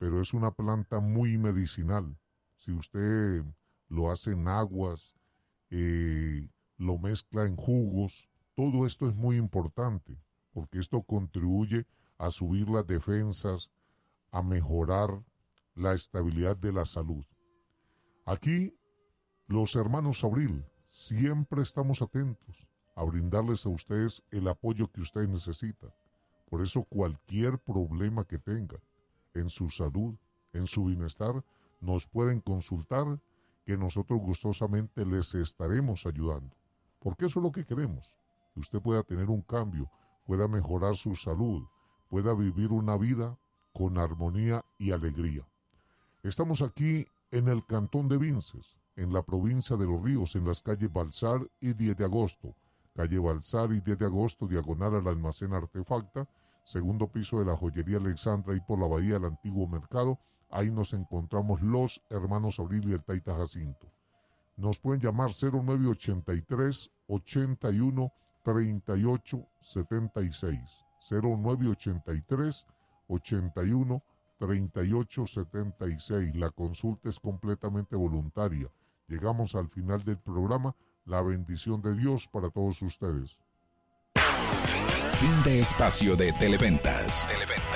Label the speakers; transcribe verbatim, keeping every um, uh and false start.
Speaker 1: pero es una planta muy medicinal. Si usted lo hace en aguas, eh, lo mezcla en jugos, todo esto es muy importante, porque esto contribuye a subir las defensas, a mejorar la estabilidad de la salud. Aquí, los hermanos Abril, siempre estamos atentos a brindarles a ustedes el apoyo que ustedes necesitan. Por eso cualquier problema que tengan en su salud, en su bienestar, nos pueden consultar, que nosotros gustosamente les estaremos ayudando. Porque eso es lo que queremos, que usted pueda tener un cambio, pueda mejorar su salud, pueda vivir una vida con armonía y alegría. Estamos aquí en el Cantón de Vinces, en la provincia de Los Ríos, en las calles Balsar y diez de agosto. Calle Balsar y diez de agosto, diagonal al almacén Artefacta, segundo piso de la joyería Alexandra y por la bahía del antiguo mercado. Ahí nos encontramos los hermanos Abril y el Taita Jacinto. Nos pueden llamar cero nueve ochenta y tres, ochenta y uno, treinta y ocho setenta y seis. cero nueve ochenta y tres, ochenta y uno, treinta y ocho setenta y seis. La consulta es completamente voluntaria. Llegamos al final del programa. La bendición de Dios para todos ustedes.
Speaker 2: Fin de espacio de Televentas. Televentas.